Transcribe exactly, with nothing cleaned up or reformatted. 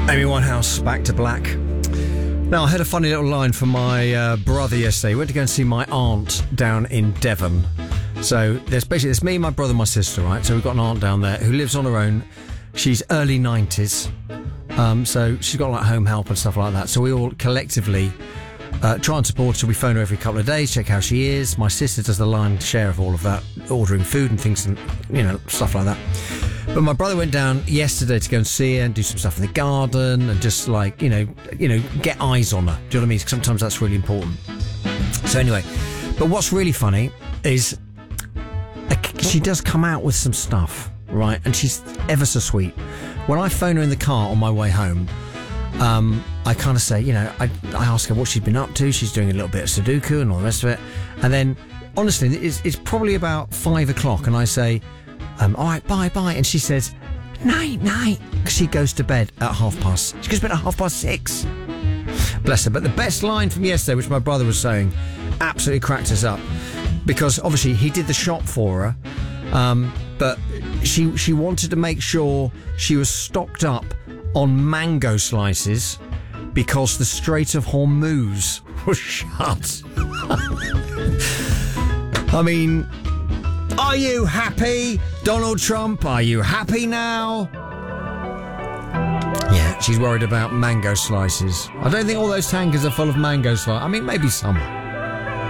Amy Winehouse, Back to Black. Now, I had a funny little line from my uh, brother yesterday. We went to go and see my aunt down in Devon. So there's basically, it's me, my brother, my sister, right? So we've got an aunt down there who lives on her own. She's early nineties. Um, so she's got like home help and stuff like that. So we all collectively uh, try and support her. We phone her every couple of days, check how she is. My sister does the lion's share of all of that, ordering food and things and, you know, stuff like that. But my brother went down yesterday to go and see her and do some stuff in the garden and just like, you know, you know, get eyes on her. Do you know what I mean? Sometimes that's really important. So anyway, but what's really funny is she does come out with some stuff, right? And she's ever so sweet. When I phone her in the car on my way home, um, I kind of say, you know, I, I ask her what she's been up to. She's doing a little bit of Sudoku and all the rest of it. And then, honestly, it's, it's probably about five o'clock and I say, Um, all right, bye, bye. And she says, night, night. She goes to bed at half past. She goes to bed at half past six. Bless her. But the best line from yesterday, which my brother was saying, absolutely cracked us up. Because obviously he did the shop for her. Um, but she she wanted to make sure she was stocked up on mango slices because the Strait of Hormuz was shut. I mean... Are you happy, Donald Trump? Are you happy now? Yeah, she's worried about mango slices. I don't think all those tankers are full of mango slices. I mean, maybe some.